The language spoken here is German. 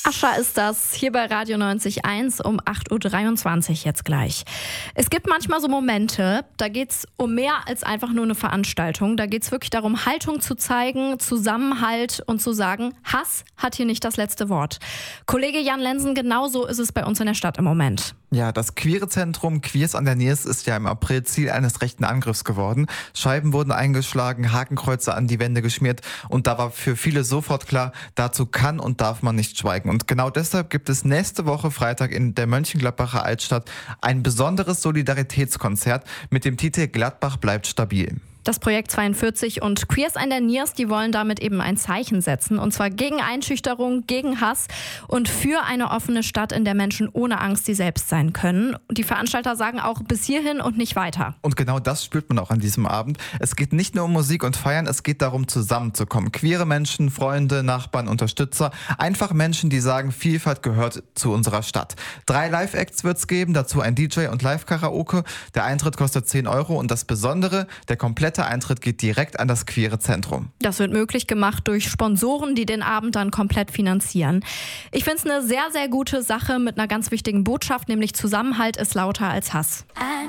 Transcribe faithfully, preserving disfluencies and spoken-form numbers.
Ascha ist das, hier bei Radio neunzig Komma eins um acht Uhr dreiundzwanzig jetzt gleich. Es gibt manchmal so Momente, da geht es um mehr als einfach nur eine Veranstaltung. Da geht es wirklich darum, Haltung zu zeigen, Zusammenhalt und zu sagen, Hass hat hier nicht das letzte Wort. Kollege Jan Lensen, genauso ist es bei uns in der Stadt im Moment. Ja, das Queere-Zentrum Queers an der Niers ist ja im April Ziel eines rechten Angriffs geworden. Scheiben wurden eingeschlagen, Hakenkreuze an die Wände geschmiert und da war für viele sofort klar, dazu kann und darf man nicht schweigen. Und genau deshalb gibt es nächste Woche Freitag in der Mönchengladbacher Altstadt ein besonderes Solidaritätskonzert mit dem Titel Gladbach bleibt stabil. Das Projekt zweiundvierzig und Queers an der Niers, die wollen damit eben ein Zeichen setzen. Und zwar gegen Einschüchterung, gegen Hass und für eine offene Stadt, in der Menschen ohne Angst sie selbst sein können. Und die Veranstalter sagen auch bis hierhin und nicht weiter. Und genau das spürt man auch an diesem Abend. Es geht nicht nur um Musik und Feiern, es geht darum, zusammenzukommen. Queere Menschen, Freunde, Nachbarn, Unterstützer. Einfach Menschen, die sagen, Vielfalt gehört zu unserer Stadt. Drei Live-Acts wird es geben, dazu ein D J und Live-Karaoke. Der Eintritt kostet zehn Euro und das Besondere, der komplette Der Eintritt geht direkt an das Queere-Zentrum. Das wird möglich gemacht durch Sponsoren, die den Abend dann komplett finanzieren. Ich finde es eine sehr, sehr gute Sache mit einer ganz wichtigen Botschaft, nämlich Zusammenhalt ist lauter als Hass.